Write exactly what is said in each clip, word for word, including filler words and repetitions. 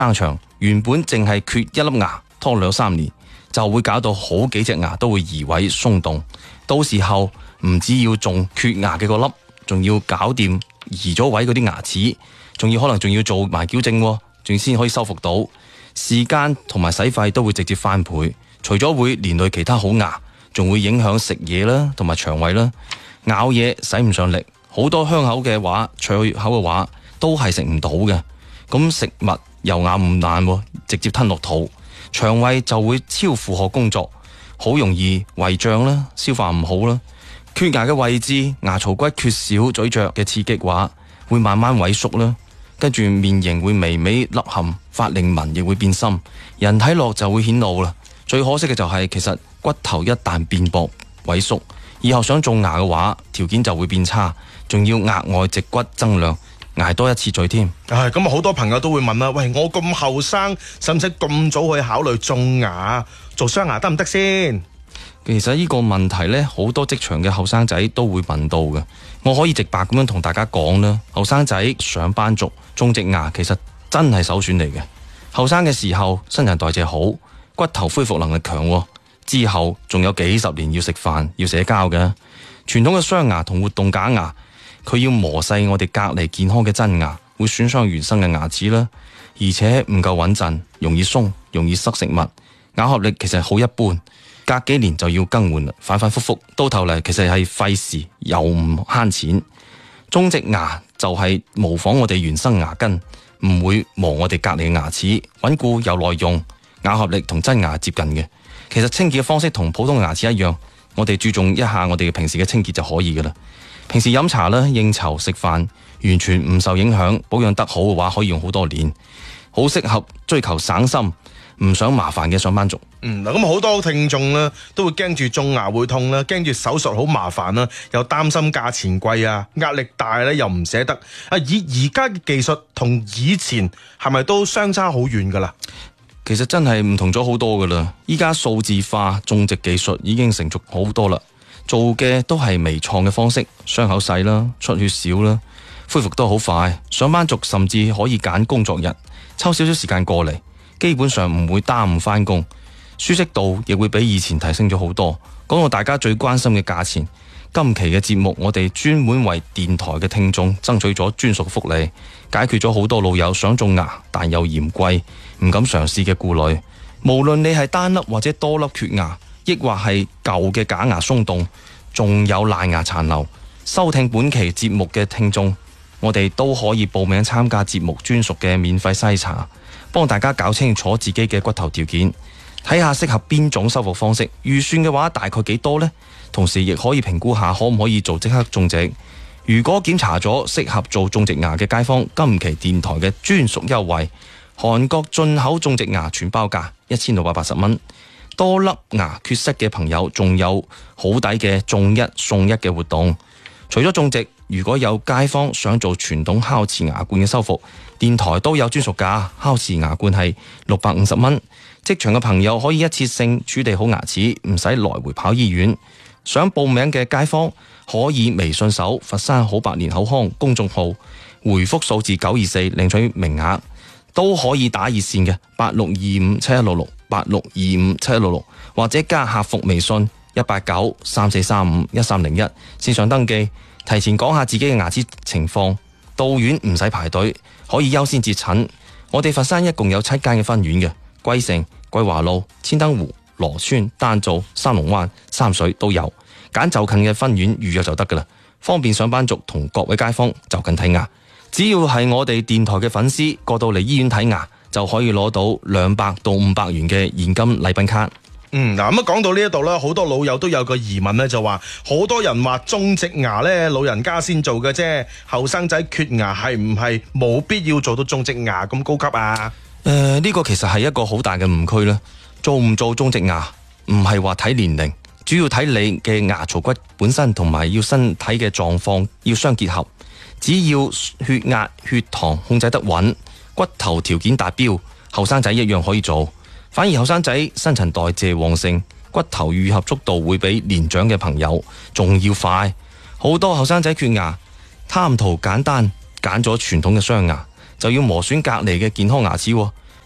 生長，原本淨係缺一粒牙，拖兩三年就會搞到好幾隻牙都會移位鬆動，到時候唔止要種缺牙嘅個粒，仲要搞掂移咗位嗰啲牙齒，仲要可能仲要做埋矯正，仲先可以修復到，時間同埋使費都會直接翻倍。除咗會連累其他好牙，仲會影響食嘢啦，同埋腸胃啦，咬嘢使唔上力，好多香口嘅話、脆口嘅話都係食唔到嘅。咁食物又咬唔爛，直接吞落肚，腸胃就會超負荷工作，好容易胃脹啦，消化唔好啦。缺牙嘅位置，牙槽骨缺少咀嚼嘅刺激話，會慢慢萎縮啦，跟住面型會微微凹陷，法令紋亦會變深，人睇落就會顯老啦。最可惜嘅就係、是，其實骨頭一旦變薄萎縮，以後想種牙嘅話，條件就會變差，仲要額外脊骨增量，挨多一次罪添。 唉，咁啊，好多朋友都會問啦，喂，我咁後生，使唔使咁早去考慮種牙？做雙牙得唔得先？ 其實呢個問題呢，好多職場嘅後生仔都會問到嘅。我可以直白咁樣同大家講啦，後生仔上班族種植牙其實真係首選嚟嘅。後生嘅時候新陳代謝好，骨頭恢復能力強，之後仲有幾十年要食飯要社交嘅。傳統嘅雙牙同活動假牙，佢要磨細我哋隔離健康嘅真牙，會損傷原生嘅牙齒啦，而且唔夠穩陣，容易鬆，容易塞食物，咬合力其實好一般，隔幾年就要更換啦，反反复复，到頭嚟其實係費事又唔慳錢。種植牙就係模仿我哋原生牙根，唔會磨我哋隔離嘅牙齒，穩固又耐用，咬合力同真牙接近嘅。其實清潔嘅方式同普通嘅牙齒一樣，我哋注重一下我哋嘅平時嘅清潔就可以噶啦。平時飲茶啦、應酬、食飯，完全唔受影響，保養得好嘅話，可以用好多年，好適合追求省心、唔想麻煩嘅上班族。 嗯，嗱，咁好多聽眾咧都會驚住種牙會痛啦，驚住手術好麻煩啦，又擔心價錢貴啊，壓力大咧，又唔捨得。啊，以而家嘅技術同以前係咪都相差好遠噶啦？ 其實真係唔同咗好多噶啦，依家數字化種植技術已經成熟好多啦，做嘅都係微創嘅方式，傷口細啦，出血少啦，恢復都好快。上班族甚至可以揀工作日，抽少少時間過嚟，基本上唔會耽誤返工，舒適度亦會比以前提升咗好多。講到大家最關心嘅價錢，今期嘅節目我哋專門為電台嘅聽眾爭取咗專屬福利，解決咗好多老友想種牙但又嫌貴唔敢嘗試嘅顧慮。無論你係單粒或者多粒缺牙，抑或係舊嘅假牙鬆動，仲有爛牙殘留，收聽本期節目嘅聽眾，我哋都可以報名參加節目專屬嘅免費篩查，幫大家搞清楚自己嘅骨頭條件，睇下適合邊種修復方式，預算嘅話大概幾多呢？同時亦可以評估下可唔可以做即刻種植。如果檢查咗適合做種植牙嘅街坊，今期電台嘅專屬優惠，韓國進口種植牙全包價一千六百八十蚊。多粒牙缺失嘅朋友仲有好抵嘅種一送一嘅活動。除咗種植，如果有街坊想做傳統烤瓷牙冠嘅修復，電台都有專屬價，烤瓷牙冠係六百五十蚊。職場嘅朋友可以一次性處理好牙齒，唔使來回跑醫院。想報名嘅街坊可以微信搜佛山好百年口腔公眾號，回覆數字九二四領取名額，都可以打熱線嘅八六二五七一六六八六二五七一六六，或者加客服微信一八九三四三五一三零一線上登記，提前講下自己嘅牙齒情況，到院唔使排隊，可以優先接診。我哋佛山一共有七間嘅分院嘅，桂城、桂華路、千燈湖、羅村、丹灶、三龍灣、三水都有，揀就近嘅分院預約就得噶啦，方便上班族同各位街坊就近睇牙。只要係我哋電台嘅粉絲過到嚟醫院睇牙，就可以攞到兩百到五百元嘅現金禮品卡。 嗯，嗱，咁啊講到呢一度啦，好多老友都有個疑問咧，就話好多人話種植牙咧老人家先做嘅啫，後生仔缺牙係唔係冇必要做到種植牙咁高級啊？ 誒、呃，呢、這個其實係一個好大嘅誤區啦。做唔做種植牙唔係話睇年齡，主要睇你嘅牙槽骨本身同埋要身體嘅狀況要相結合。只要血壓、血糖控制得穩，骨頭條件達標，後生仔一樣可以做。反而後生仔新陳代謝旺盛，骨頭愈合速度會比年長嘅朋友仲要快。好多後生仔缺牙，貪圖簡單，揀咗傳統嘅雙牙，就要磨損隔離嘅健康牙齒，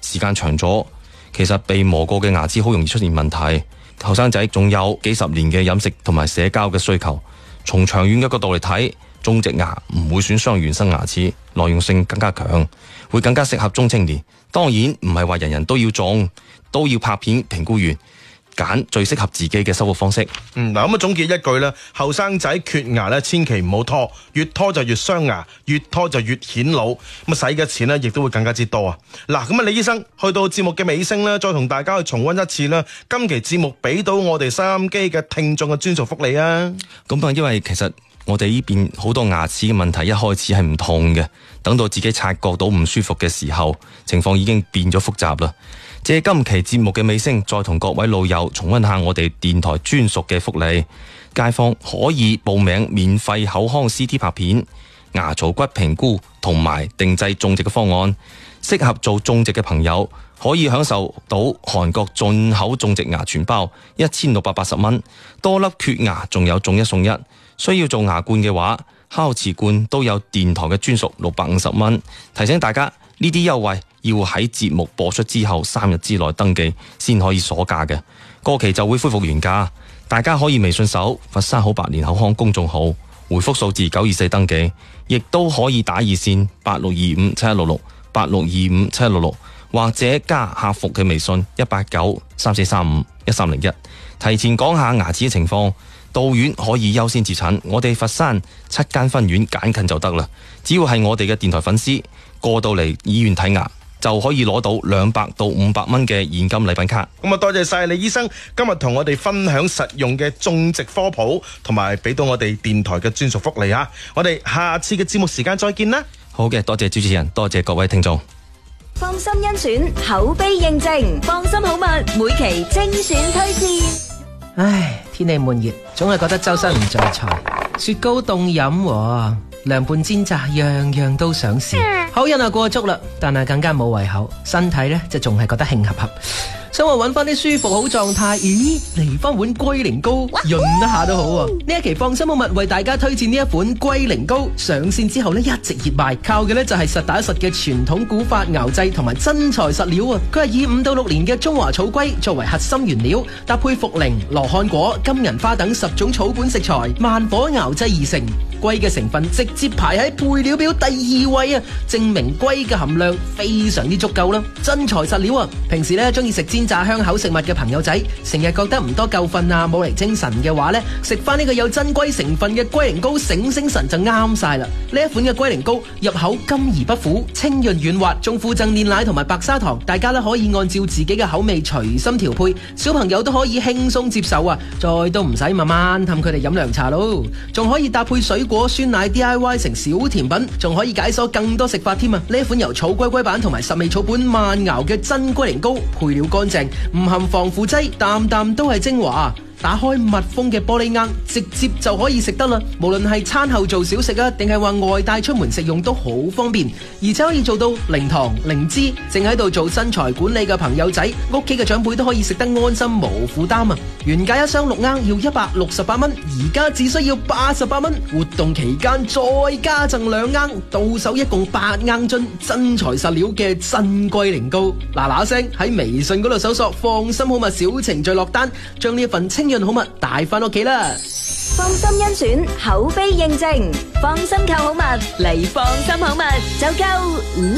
時間長咗，其實被磨過嘅牙齒好容易出現問題。後生仔仲有幾十年嘅飲食同埋社交嘅需求，從長遠嘅角度嚟睇，種植牙唔會損傷原生牙齒，耐用性更加強，會更加適合中青年。當然唔係話人人都要種，都要拍片評估完，揀最適合自己嘅修復方式。 嗯，嗱咁啊，總結一句啦，後生仔缺牙咧，千祈唔好拖，越拖就越傷牙，越拖就越顯老，咁啊使嘅錢呢亦都會更加之多啊！嗱，咁啊，李醫生去到節目嘅尾聲咧，再同大家去重溫一次啦，今期節目俾到我哋收音機嘅聽眾嘅專屬福利啊！ 咁啊，因為其實我哋呢邊好多牙齒嘅問題，一開始係唔痛嘅，等到自己察覺到唔舒服嘅時候，情況已經變咗複雜啦。借今期節目嘅尾聲，再同各位老友重溫下我哋電台專屬嘅福利。街坊可以報名免費口腔 C T 拍片、牙槽骨評估同埋定製種植嘅方案。適合做種植嘅朋友可以享受到韓國進口種植牙全包一千六百八十蚊，多粒缺牙仲有種一送一。需要做牙冠嘅話，烤瓷冠都有電台嘅專屬六百五十蚊。提醒大家呢啲優惠要喺節目播出之後三日之內登記先可以鎖價嘅，過期就會恢復原價。大家可以微信搜佛山好百年口腔公眾號，回覆數字九二四登記，亦都可以打熱線八六二五七一六六八六二五七一六六，或者加客服嘅微信一八九三四三五一三零一，提前講下牙齒嘅情況。到院可以優先接診，我哋佛山七間分院揀近就得啦。只要係我哋嘅電台粉絲過到嚟醫院睇牙，就可以攞到兩百到五百蚊嘅現金禮品卡。 咁啊，多謝晒李醫生今日同我哋分享實用嘅種植科普，同埋俾到我哋電台嘅專屬福利啊！我哋下次嘅節目時間再見啦。 好嘅，多謝主持人，多謝各位聽眾。 放心甄選，口碑認證，放心好物，每期精選推薦。 唉，天氣悶熱，總係覺得周身唔聚財。雪糕凍飲喎，涼拌煎炸，樣樣都想試。口癮啊過足啦，但係更加冇胃口，身體呢就仲係覺得興合合。想話揾翻啲舒服好狀態，咦，嚟翻碗龜苓膏潤一下都好啊！呢一期放心好物為大家推薦呢一款龜苓膏，上線之後呢一直熱賣，靠嘅呢就係實打實嘅傳統古法熬製同埋真材實料啊！佢係以五到六年嘅中華草龜作為核心原料，搭配茯苓、羅漢果、金銀花等十種草本食材，慢火熬製而成。龜嘅成分直接排喺配料表第二位啊，證明龜嘅含量非常之足夠啦，真材實料啊！平時咧中意食煎炸香口食物嘅朋友仔，成日覺得唔多夠瞓啊，冇嚟精神嘅話咧，食翻呢個有真龜成分嘅龜苓膏醒醒神就啱晒啦！呢一款嘅龜苓膏入口甘而不苦，清潤軟滑，仲附贈煉奶同埋白砂糖，大家咧可以按照自己嘅口味隨心調配，小朋友都可以輕鬆接受啊！再都唔使慢慢氹佢哋飲涼茶咯，仲可以搭配水果酸奶 D I Y 成小甜品，仲可以解鎖更多食法添啊！呢一款由草龜龜版同埋十味草本慢熬嘅真龜苓膏，配料乾淨，唔含防腐劑，啖啖都係精華。打開密封嘅玻璃罌，直接就可以食得啦。無論係餐後做小食啊，定係話外帶出門食用都好方便，而且可以做到零糖零脂。正喺度做身材管理嘅朋友仔，屋企嘅長輩都可以食得安心無負擔啊！原價一箱六罌要一百六十八蚊，而家只需要八十八蚊。活動期間再加贈兩罌，到手一共八罌樽真材實料嘅真龜苓膏。嗱嗱聲喺微信嗰度搜索放心好物小程序落單，將呢一份清潤好物帶翻屋企啦！ 放心甄選，口碑認證，放心購好物嚟放心好物就夠啦！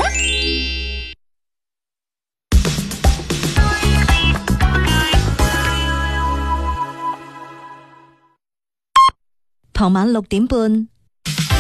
傍晚六點半，